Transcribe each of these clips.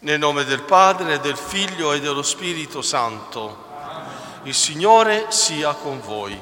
Nel nome del Padre, del Figlio e dello Spirito Santo. Il Signore sia con voi.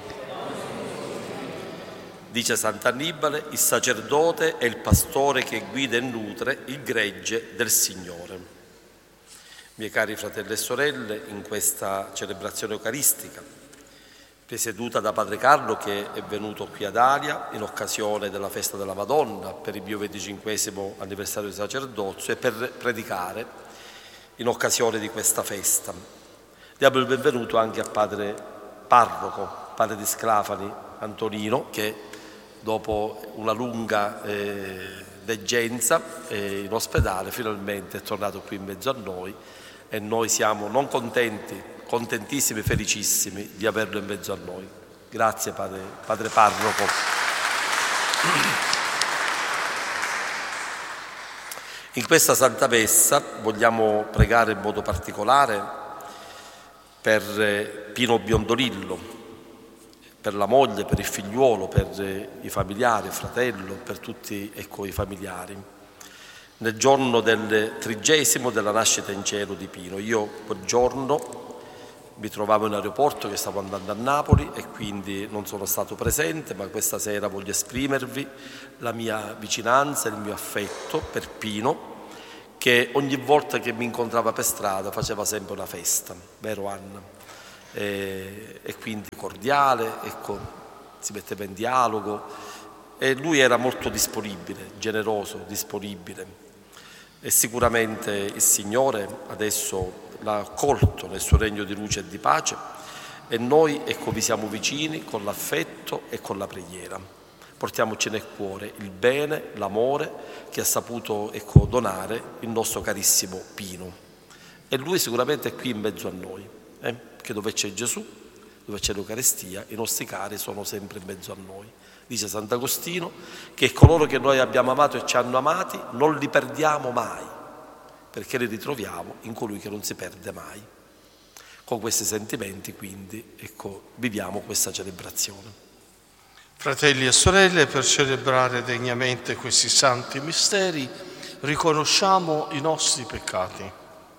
Dice Sant'Annibale: il sacerdote è il pastore che guida e nutre il gregge del Signore. Miei cari fratelli e sorelle, in questa celebrazione eucaristica, presieduta da Padre Carlo, che è venuto qui ad Alia in occasione della festa della Madonna per il mio 25° anniversario di sacerdozio e per predicare in occasione di questa festa. Diamo il benvenuto anche a Padre Parroco, Padre di Sclafani Antonino, che dopo una lunga degenza in ospedale finalmente è tornato qui in mezzo a noi e noi siamo non contenti, contentissimi e felicissimi di averlo in mezzo a noi. Grazie Padre Parroco. In questa Santa Messa vogliamo pregare in modo particolare per Pino Biondolillo, per la moglie, per il figliuolo, per i familiari, il fratello, per tutti i familiari. Nel giorno del 30° della nascita in cielo di Pino, io quel giorno mi trovavo in aeroporto, che stavo andando a Napoli e quindi non sono stato presente, ma questa sera voglio esprimervi la mia vicinanza e il mio affetto per Pino, che ogni volta che mi incontrava per strada faceva sempre una festa, vero Anna? E quindi cordiale, si metteva in dialogo e lui era molto disponibile, generoso, disponibile. E sicuramente il Signore adesso l'ha accolto nel suo regno di luce e di pace e noi vi siamo vicini con l'affetto e con la preghiera. Portiamoci nel cuore il bene, l'amore che ha saputo donare il nostro carissimo Pino. E lui sicuramente è qui in mezzo a noi, che dove c'è Gesù, dove c'è l'Eucaristia, i nostri cari sono sempre in mezzo a noi. Dice Sant'Agostino che coloro che noi abbiamo amato e ci hanno amati non li perdiamo mai, perché li ritroviamo in colui che non si perde mai. Con questi sentimenti quindi viviamo questa celebrazione. Fratelli e sorelle, per celebrare degnamente questi santi misteri riconosciamo i nostri peccati.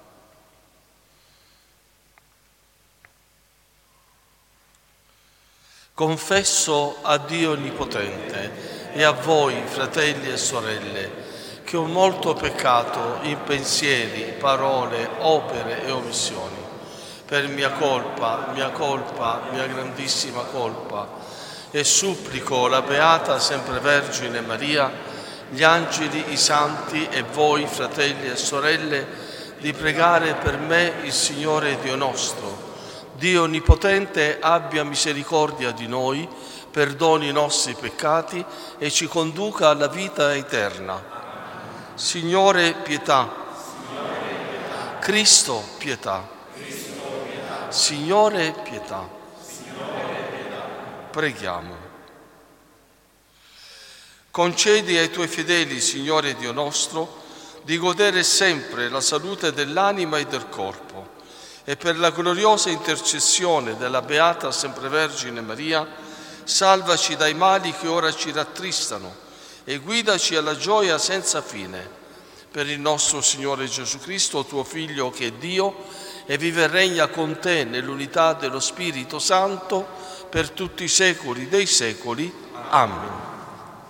Confesso a Dio Onnipotente e a voi, fratelli e sorelle, che ho molto peccato in pensieri, parole, opere e omissioni, per mia colpa, mia grandissima colpa, e supplico la Beata Sempre Vergine Maria, gli angeli, i santi e voi, fratelli e sorelle, di pregare per me il Signore Dio nostro. Dio Onnipotente abbia misericordia di noi, perdoni i nostri peccati e ci conduca alla vita eterna. Signore, pietà. Cristo, pietà. Signore, pietà. Preghiamo. Concedi ai tuoi fedeli, Signore Dio nostro, di godere sempre la salute dell'anima e del corpo, e per la gloriosa intercessione della Beata Sempre Vergine Maria, salvaci dai mali che ora ci rattristano e guidaci alla gioia senza fine. Per il nostro Signore Gesù Cristo, tuo Figlio, che è Dio, e vive e regna con te nell'unità dello Spirito Santo per tutti i secoli dei secoli. Amen.